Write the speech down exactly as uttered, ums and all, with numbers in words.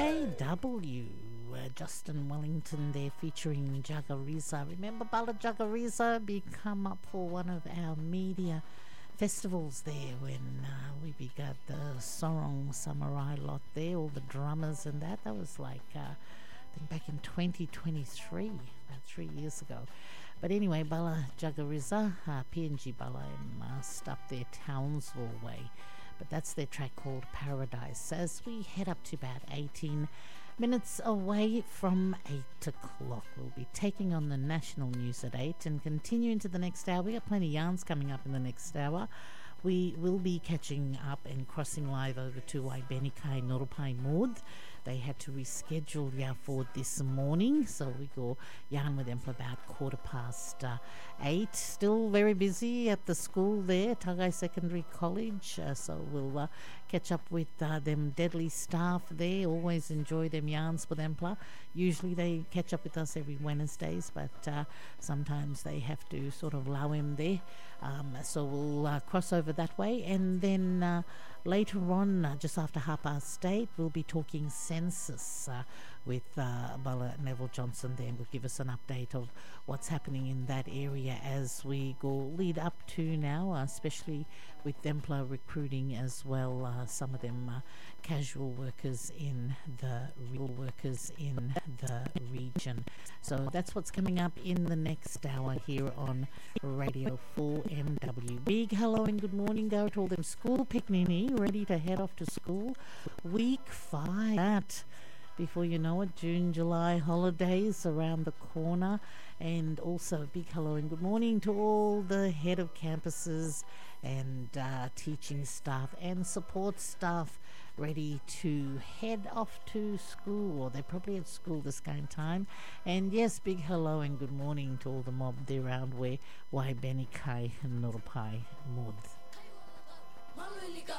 J W, uh, Justin Wellington there featuring Jagariza. Remember Bala Jagariza become up for one of our media festivals there when uh, we begat the Sorong Samurai lot there, all the drummers and that. That was like, uh, I think back in twenty twenty-three, about three years ago. But anyway, Bala Jagariza, uh, P N G Bala must up there Townsville way. But that's their track called Paradise. As we head up to about eighteen minutes away from eight o'clock, we'll be taking on the national news at eight and continue into the next hour. We got plenty of yarns coming up in the next hour. We will be catching up and crossing live over to Waibenika Norupai Maud. They had to reschedule Yar Ford this morning, so we go yarn with them for about quarter past uh, eight. Still very busy at the school there, Tagai Secondary College, uh, so we'll uh, catch up with uh, them deadly staff there. Always enjoy them yarns for them. Usually they catch up with us every Wednesdays, but uh, sometimes they have to sort of allow him there. Um, so we'll uh, cross over that way, and then uh, later on, uh, just after half past eight, we'll be talking census uh, with uh, Bala Neville Johnson there, and will give us an update of what's happening in that area as we go lead up to now, uh, especially with Dempler recruiting as well, uh, some of them uh, casual workers in the real workers in the region. So that's what's coming up in the next hour here on Radio four M W. Big hello and good morning go to all them school picnic ready to head off to school. Week five. That before you know it, June, July holidays around the corner. And also a big hello and good morning to all the head of campuses and uh, teaching staff and support staff ready to head off to school, or they're probably at school this kind of time. And yes, big hello and good morning to all the mob there around where Waibenika and Norupai Maud.